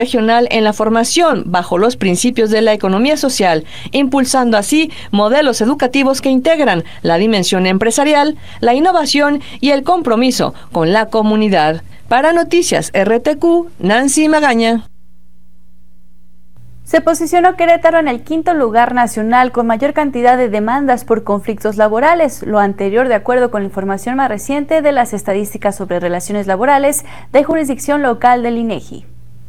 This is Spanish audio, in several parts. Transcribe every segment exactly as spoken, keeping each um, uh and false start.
regional en la formación bajo los principios de la economía social, impulsando así modelos educativos que integran la dimensión empresarial, la innovación y el compromiso con la comunidad. Para Noticias R T Q, Nancy Magaña. Se posicionó Querétaro en el quinto lugar nacional con mayor cantidad de demandas por conflictos laborales, lo anterior de acuerdo con la información más reciente de las estadísticas sobre relaciones laborales de jurisdicción local del INEGI.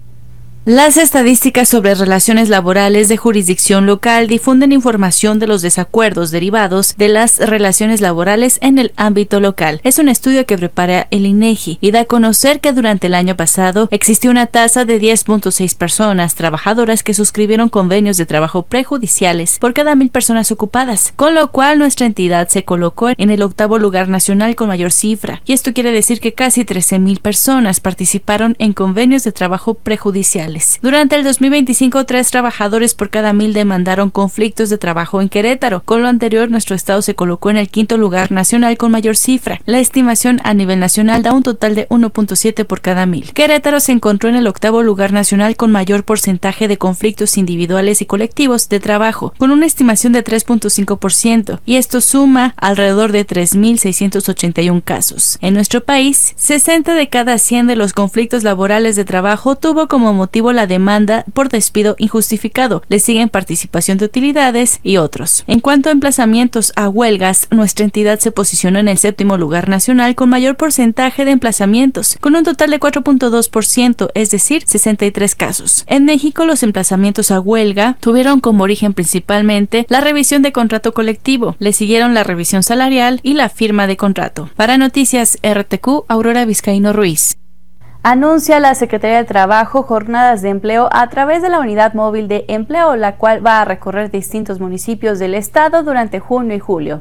Las estadísticas sobre relaciones laborales de jurisdicción local difunden información de los desacuerdos derivados de las relaciones laborales en el ámbito local. Es un estudio que prepara el INEGI y da a conocer que durante el año pasado existió una tasa de diez punto seis personas trabajadoras que suscribieron convenios de trabajo prejudiciales por cada mil personas ocupadas, con lo cual nuestra entidad se colocó en el octavo lugar nacional con mayor cifra, y esto quiere decir que casi trece mil personas participaron en convenios de trabajo prejudiciales. Durante el dos mil veinticinco, tres trabajadores por cada mil demandaron conflictos de trabajo en Querétaro. Con lo anterior, nuestro estado se colocó en el quinto lugar nacional con mayor cifra. La estimación a nivel nacional da un total de uno punto siete por cada mil. Querétaro se encontró en el octavo lugar nacional con mayor porcentaje de conflictos individuales y colectivos de trabajo, con una estimación de tres punto cinco por ciento, y esto suma alrededor de tres mil seiscientos ochenta y uno casos. En nuestro país, sesenta de cada cien de los conflictos laborales de trabajo tuvo como motivo la demanda por despido injustificado. Le siguen participación de utilidades y otros. En cuanto a emplazamientos a huelgas, nuestra entidad se posicionó en el séptimo lugar nacional con mayor porcentaje de emplazamientos, con un total de cuatro punto dos por ciento, es decir, sesenta y tres casos. En México, los emplazamientos a huelga tuvieron como origen principalmente la revisión de contrato colectivo, le siguieron la revisión salarial y la firma de contrato. Para Noticias R T Q, Aurora Vizcaíno Ruiz. Anuncia la Secretaría de Trabajo jornadas de empleo a través de la Unidad Móvil de Empleo, la cual va a recorrer distintos municipios del estado durante junio y julio.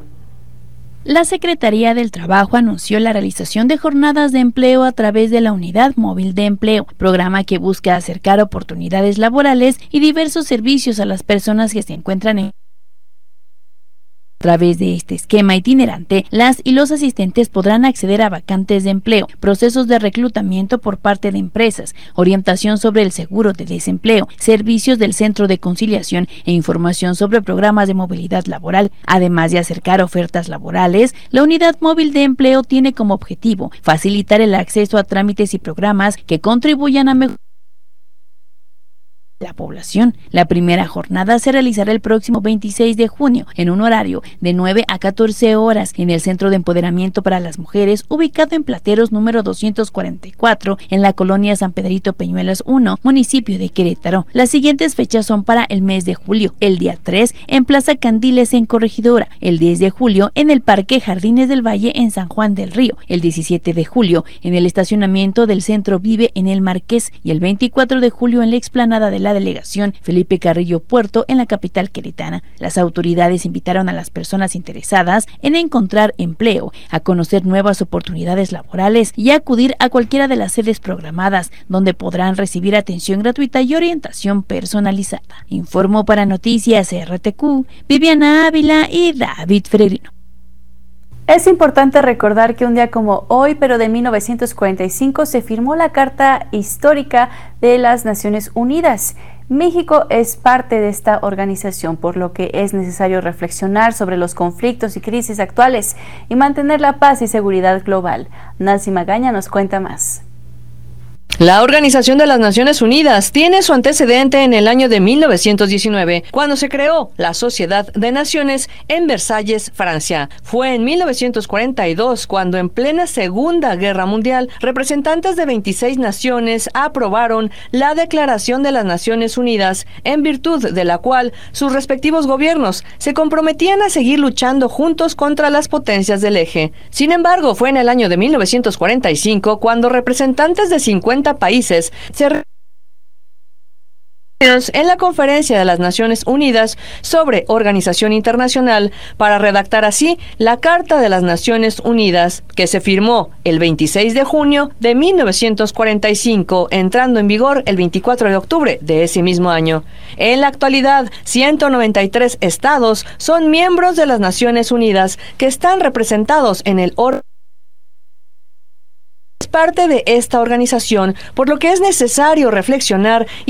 La Secretaría del Trabajo anunció la realización de jornadas de empleo a través de la Unidad Móvil de Empleo, programa que busca acercar oportunidades laborales y diversos servicios a las personas que se encuentran en A través de este esquema itinerante, las y los asistentes podrán acceder a vacantes de empleo, procesos de reclutamiento por parte de empresas, orientación sobre el seguro de desempleo, servicios del Centro de Conciliación e información sobre programas de movilidad laboral. Además de acercar ofertas laborales, la Unidad Móvil de Empleo tiene como objetivo facilitar el acceso a trámites y programas que contribuyan a mejorar la población. La primera jornada se realizará el próximo veintiséis de junio en un horario de nueve a catorce horas en el Centro de Empoderamiento para las Mujeres, ubicado en Plateros número doscientos cuarenta y cuatro, en la colonia San Pedrito Peñuelas uno, municipio de Querétaro. Las siguientes fechas son para el mes de julio: el día tres en Plaza Candiles en Corregidora, el diez de julio en el Parque Jardines del Valle en San Juan del Río, el diecisiete de julio en el estacionamiento del Centro Vive en el Marqués y el veinticuatro de julio en la explanada de la Delegación Felipe Carrillo Puerto en la capital queretana. Las autoridades invitaron a las personas interesadas en encontrar empleo, a conocer nuevas oportunidades laborales y a acudir a cualquiera de las sedes programadas, donde podrán recibir atención gratuita y orientación personalizada. Informó para Noticias R T Q, Viviana Ávila y David Ferrerino. Es importante recordar que un día como hoy, pero de mil novecientos cuarenta y cinco, se firmó la Carta Histórica de las Naciones Unidas. México es parte de esta organización, por lo que es necesario reflexionar sobre los conflictos y crisis actuales y mantener la paz y seguridad global. Nancy Magaña nos cuenta más. La Organización de las Naciones Unidas tiene su antecedente en el año de mil novecientos diecinueve, cuando se creó la Sociedad de Naciones en Versalles, Francia. Fue en mil novecientos cuarenta y dos cuando, en plena Segunda Guerra Mundial, representantes de veintiséis naciones aprobaron la Declaración de las Naciones Unidas, en virtud de la cual sus respectivos gobiernos se comprometían a seguir luchando juntos contra las potencias del eje. Sin embargo, fue en el año de mil novecientos cuarenta y cinco cuando representantes de cincuenta países se reunieron en la Conferencia de las Naciones Unidas sobre Organización Internacional para redactar así la Carta de las Naciones Unidas, que se firmó el veintiséis de junio de mil novecientos cuarenta y cinco, entrando en vigor el veinticuatro de octubre de ese mismo año. En la actualidad, ciento noventa y tres estados son miembros de las Naciones Unidas que están representados en el órgano Es parte de esta organización, por lo que es necesario reflexionar